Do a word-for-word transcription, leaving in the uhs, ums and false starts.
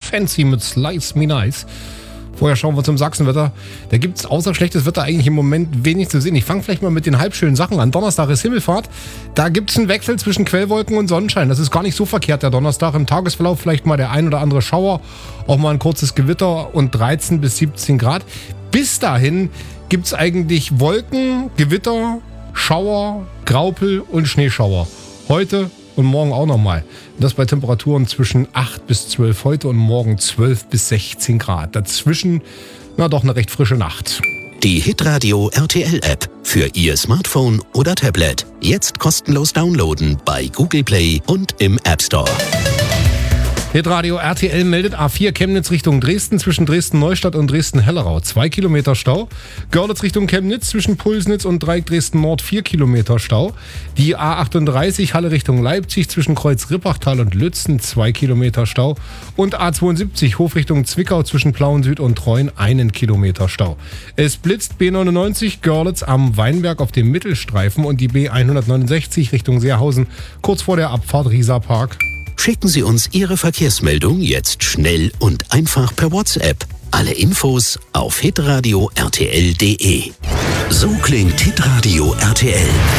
Fancy mit Slice Me Nice. Vorher schauen wir zum Sachsenwetter. Da gibt es außer schlechtes Wetter eigentlich im Moment wenig zu sehen. Ich fange vielleicht mal mit den halbschönen Sachen an. Donnerstag ist Himmelfahrt. Da gibt es einen Wechsel zwischen Quellwolken und Sonnenschein. Das ist gar nicht so verkehrt, der Donnerstag. Im Tagesverlauf vielleicht mal der ein oder andere Schauer. Auch mal ein kurzes Gewitter und dreizehn bis siebzehn Grad. Bis dahin gibt es eigentlich Wolken, Gewitter, Schauer, Graupel und Schneeschauer. Heute und morgen auch nochmal. Das bei Temperaturen zwischen acht bis zwölf heute und morgen zwölf bis sechzehn Grad. Dazwischen, na doch eine recht frische Nacht. Die Hitradio R T L-App für Ihr Smartphone oder Tablet. Jetzt kostenlos downloaden bei Google Play und im App Store. Hitradio R T L meldet A vier Chemnitz Richtung Dresden zwischen Dresden-Neustadt und Dresden-Hellerau. Zwei Kilometer Stau. Görlitz Richtung Chemnitz zwischen Pulsnitz und Dreieck Dresden-Nord. Vier Kilometer Stau. Die A achtunddreißig Halle Richtung Leipzig zwischen Kreuz-Rippachtal und Lützen. Zwei Kilometer Stau. Und A zweiundsiebzig Hof Richtung Zwickau zwischen Plauen Süd und Treuen. Einen Kilometer Stau. Es blitzt B neunundneunzig Görlitz am Weinberg auf dem Mittelstreifen und die B hundertneunundsechzig Richtung Seerhausen kurz vor der Abfahrt Rieserpark. Schicken Sie uns Ihre Verkehrsmeldung jetzt schnell und einfach per WhatsApp. Alle Infos auf hitradio R T L punkt de. So klingt Hitradio R T L.